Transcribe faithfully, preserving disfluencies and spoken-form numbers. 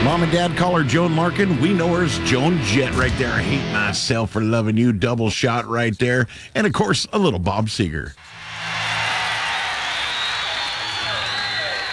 Mom and Dad call her Joan Markin. We know her as Joan Jett right there. I hate myself for loving you. Double shot right there. And, of course, a little Bob Seger.